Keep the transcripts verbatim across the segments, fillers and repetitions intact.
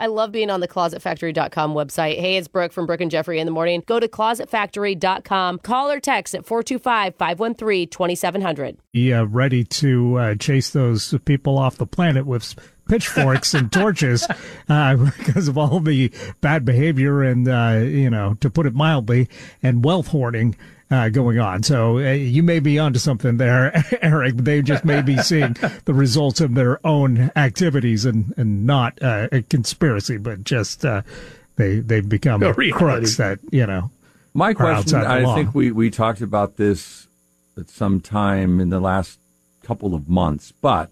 I love being on the closet factory dot com website. Hey, it's Brooke from Brooke and Jeffrey in the morning. Go to closet factory dot com. Call or text at four two five, five one three, two seven zero zero. Yeah, ready to uh, chase those people off the planet with pitchforks and torches uh, because of all the bad behavior and, uh, you know, to put it mildly, and wealth hoarding uh, going on. So uh, you may be onto something there, Eric. They just may be seeing the results of their own activities and, and not uh, a conspiracy, but just uh, they, they've become crooks that, you know, my question, I law. think we, we talked about this at some time in the last couple of months, but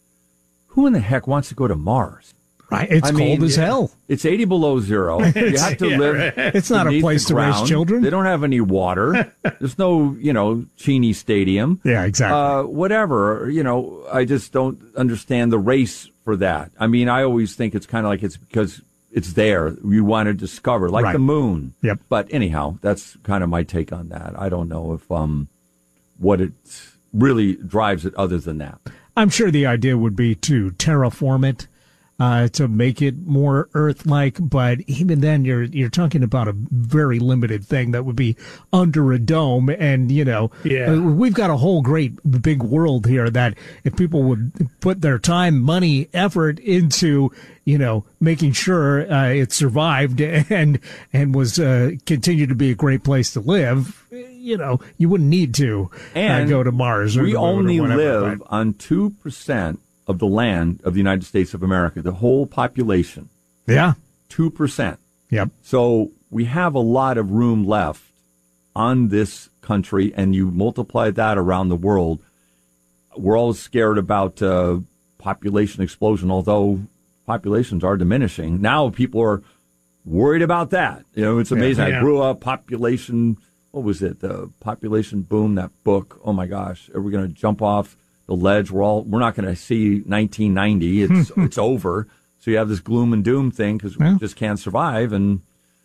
who in the heck wants to go to Mars? Right, it's I cold mean, as hell. It's eighty below zero. You have to yeah, live. Right. It's not a place to raise children. They don't have any water. There's no, you know, Cheney Stadium. Yeah, exactly. Uh, whatever. You know, I just don't understand the race for that. I mean, I always think it's kind of like it's because it's there. You want to discover, like right. the moon. Yep. But anyhow, that's kind of my take on that. I don't know if um, what it really drives it other than that. I'm sure the idea would be to terraform it, uh, to make it more Earth-like, but even then, you're you're talking about a very limited thing that would be under a dome, and you know, yeah. uh, we've got a whole great big world here that if people would put their time, money, effort into, you know, making sure uh, it survived and and was uh, continued to be a great place to live. You know, you wouldn't need to and uh, go to Mars. Or we only or whatever, live but. on two percent of the land of the United States of America, the whole population. Yeah. two percent. Yep. So we have a lot of room left on this country, and you multiply that around the world. We're all scared about uh, population explosion, although populations are diminishing. Now people are worried about that. You know, it's amazing. Yeah. I grew up, population... What was it? The population boom, that book. Oh my gosh. Are we going to jump off the ledge? We're all, we're not going to see nineteen ninety. It's, it's over. So you have this gloom and doom thing because yeah. we just can't survive, and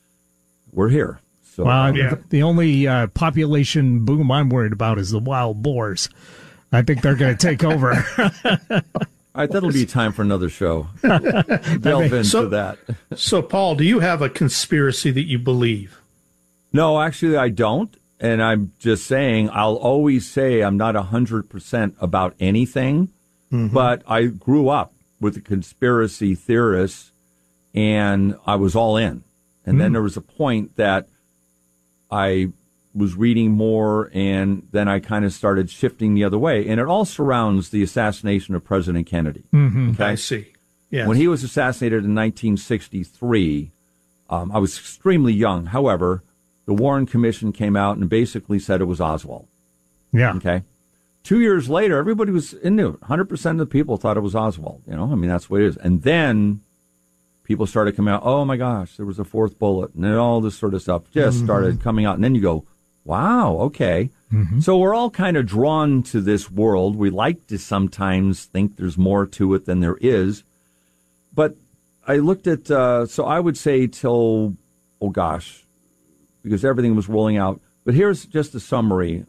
we're here. So, well, yeah. the, the only uh, population boom I'm worried about is the wild boars. I think they're going to take over. all right. That'll be time for another show. Delve into so, that. So, Paul, do you have a conspiracy that you believe? No, actually, I don't. And I'm just saying, I'll always say I'm not one hundred percent about anything, mm-hmm. but I grew up with the conspiracy theorists, and I was all in. And mm-hmm. then there was a point that I was reading more, and then I kind of started shifting the other way. And it all surrounds the assassination of President Kennedy. Mm-hmm. Okay? I see. Yes. When he was assassinated in nineteen sixty-three, um, I was extremely young. However, the Warren Commission came out and basically said it was Oswald. Yeah. Okay. Two years later, everybody was into it. one hundred percent of the people thought it was Oswald. You know, I mean, that's what it is. And then people started coming out, oh, my gosh, there was a fourth bullet. And then all this sort of stuff just mm-hmm. started coming out. And then you go, wow, okay. Mm-hmm. So we're all kind of drawn to this world. We like to sometimes think there's more to it than there is. But I looked at, uh, so I would say till, oh, gosh, because everything was rolling out. But here's just a summary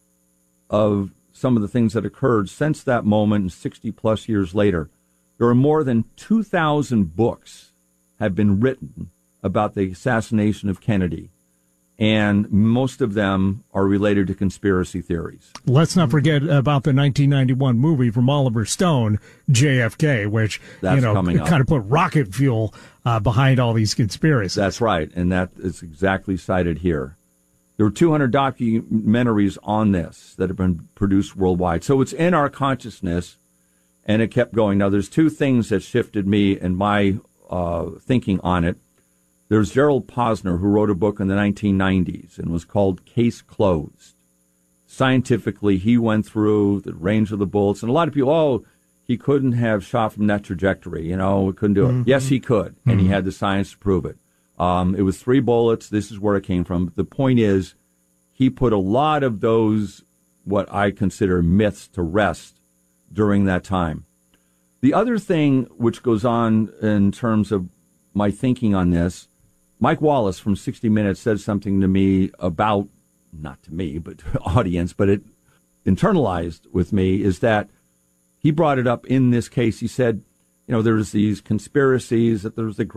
of some of the things that occurred since that moment and sixty plus years later. There are more than two thousand books have been written about the assassination of Kennedy, and most of them are related to conspiracy theories. Let's not forget about the nineteen ninety-one movie from Oliver Stone, J F K, which That's you know coming up. kind of put rocket fuel uh, behind all these conspiracies. That's right, and that is exactly cited here. There were two hundred documentaries on this that have been produced worldwide. So it's in our consciousness, and it kept going. Now, there's two things that shifted me and my uh, thinking on it. There's Gerald Posner, who wrote a book in the nineteen nineties and was called Case Closed. Scientifically, he went through the range of the bullets, and a lot of people, oh, he couldn't have shot from that trajectory, you know, couldn't do it. Mm-hmm. Yes, he could, and mm-hmm. he had the science to prove it. Um, it was three bullets. This is where it came from. The point is, he put a lot of those, what I consider myths, to rest during that time. The other thing which goes on in terms of my thinking on this, Mike Wallace from sixty minutes said something to me about, not to me, but to the audience, but it internalized with me, is that he brought it up in this case. He said, you know, there's these conspiracies, that there's the